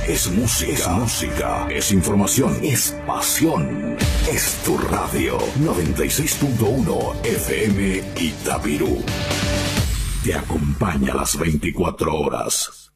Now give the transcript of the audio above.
Es música, es información, es pasión. Es tu radio 96.1 FM Itabirú. Te acompaña las 24 horas.